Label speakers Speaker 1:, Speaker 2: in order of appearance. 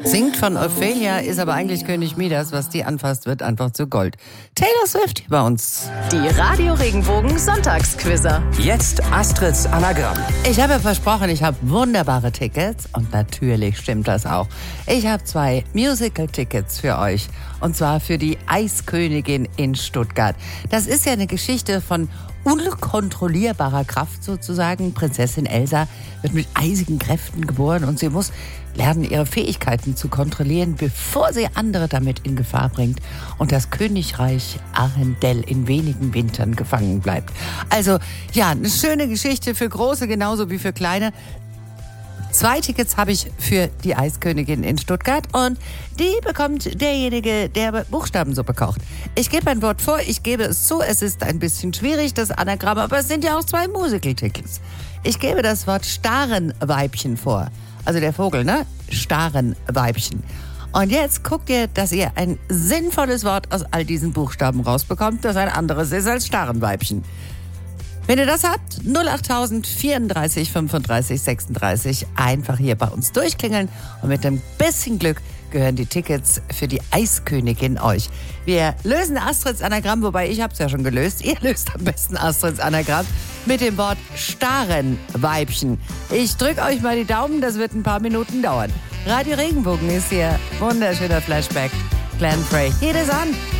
Speaker 1: Singt von Ophelia, ist aber eigentlich König Midas. Was die anfasst, wird einfach zu Gold. Taylor Swift hier bei uns.
Speaker 2: Die Radio Regenbogen Sonntagsquizzer.
Speaker 3: Jetzt Astrids Anagramm.
Speaker 1: Ich habe ja versprochen, ich habe wunderbare Tickets. Und natürlich stimmt das auch. Ich habe 2 Musical-Tickets für euch. Und zwar für die Eiskönigin in Stuttgart. Das ist ja eine Geschichte von unkontrollierbarer Kraft sozusagen. Prinzessin Elsa wird mit eisigen Kräften geboren und sie muss lernen, ihre Fähigkeiten zu kontrollieren, bevor sie andere damit in Gefahr bringt und das Königreich Arendelle in wenigen Wintern gefangen bleibt. Also ja, eine schöne Geschichte für Große genauso wie für Kleine. 2 Tickets habe ich für die Eiskönigin in Stuttgart und die bekommt derjenige, der Buchstabensuppe kocht. Ich gebe ein Wort vor, ich gebe es zu, es ist ein bisschen schwierig, das Anagramm, aber es sind ja auch 2 Musical-Tickets. Ich gebe das Wort Starenweibchen vor. Also der Vogel, ne? Starenweibchen. Und jetzt guckt ihr, dass ihr ein sinnvolles Wort aus all diesen Buchstaben rausbekommt, das ein anderes ist als Starenweibchen. Wenn ihr das habt, 08000 34 35 36, einfach hier bei uns durchklingeln und mit ein bisschen Glück gehören die Tickets für die Eiskönigin euch. Wir lösen Astrids Anagramm, wobei ich habe es ja schon gelöst. Ihr löst am besten Astrids Anagramm mit dem Wort Starenweibchen. Ich drücke euch mal die Daumen, das wird ein paar Minuten dauern. Radio Regenbogen ist hier. Wunderschöner Flashback. Glenn Frey. Jedes an.